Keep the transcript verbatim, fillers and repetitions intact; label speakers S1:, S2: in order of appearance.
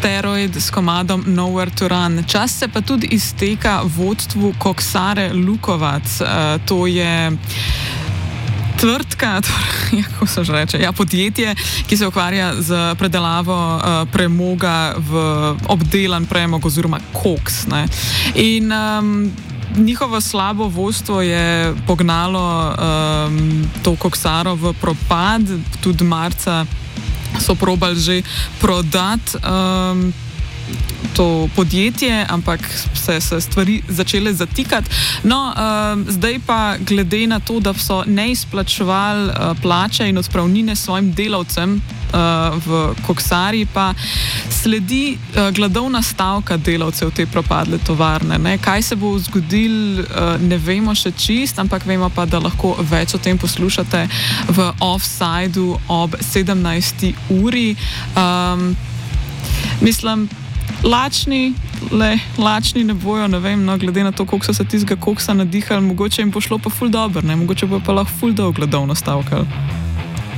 S1: Steroid s komadom Nowhere to Run. Čas se pa tudi izteka vodstvu Koksare Lukovac. Uh, to je tvrtka, torej, kako se že reče, ja, podjetje, ki se ukvarja z predelavo uh, premoga v obdelan premog oziroma koks. Ne. In um, njihovo slabo vodstvo je pognalo um, to koksaro v propad, tudi marca so probali že prodati um, to podjetje, ampak se se stvari začele zatikati. No, um, zdaj pa glede na to, da so ne izplačevali uh, plače in odpravnine svojim delavcem uh, v koksari, pa sledi uh, gladovna stavka delavcev te propadle tovarne. Ne? Kaj se bo zgodilo, uh, ne vemo še čist, ampak vemo pa, da lahko več o tem poslušate v Offsideu ob sedemnajsti uri. Um, mislim, Lačni, le, lačni ne bojo, ne vem, no, glede na to, koliko so se tistega koksa nadihali, mogoče jim bo šlo pa ful dobro, ne, mogoče bo pa lahko ful dolg gladovno stavkali.